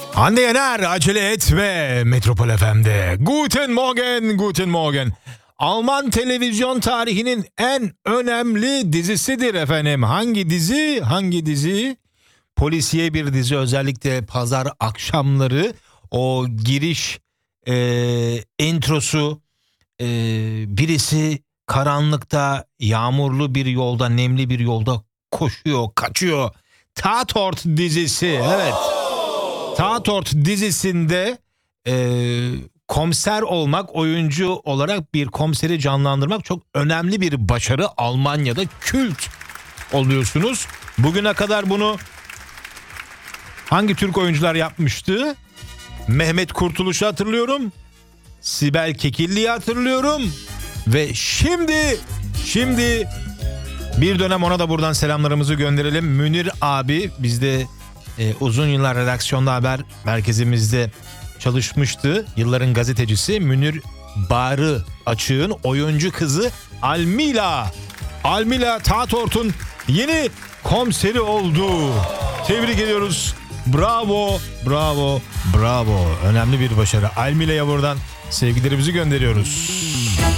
Hande Yener, acele et ve Metropol FM'de. Guten Morgen, guten Morgen. Alman televizyon tarihinin en önemli dizisidir efendim. Hangi dizi? Hangi dizi? Polisiye bir dizi, özellikle pazar akşamları o giriş introsu, birisi karanlıkta, yağmurlu bir yolda, nemli bir yolda koşuyor, kaçıyor. Tatort dizisi, evet. Tatort dizisinde komiser olmak, oyuncu olarak bir komiseri canlandırmak çok önemli bir başarı. Almanya'da kült oluyorsunuz. Bugüne kadar bunu hangi Türk oyuncular yapmıştı? Mehmet Kurtuluş'u hatırlıyorum. Sibel Kekilli'yi hatırlıyorum. Ve şimdi bir dönem ona da buradan selamlarımızı gönderelim. Münir abi bizde uzun yıllar redaksiyonda, haber merkezimizde çalışmıştı. Yılların gazetecisi Münir Bağrı Açık'ın oyuncu kızı Almila. Almila Tatort'un yeni komiseri oldu. Tebrik ediyoruz. Bravo, bravo, bravo. Önemli bir başarı. Almila'ya buradan sevgilerimizi gönderiyoruz.